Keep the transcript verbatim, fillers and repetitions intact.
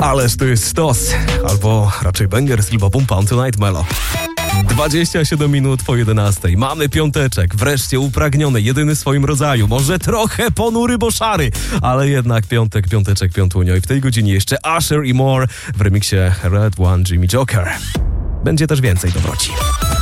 Ależ to jest sztos, albo raczej banger z Lil Pumpa On Tonight Melo. dwadzieścia siedem minut po jedenastej. Mamy piąteczek, wreszcie upragniony, jedyny w swoim rodzaju. Może trochę ponury, bo szary, ale jednak piątek, piąteczek, piątunio. I w tej godzinie jeszcze Usher i More w remiksie Red One Jimmy Joker. Będzie też więcej dobroci.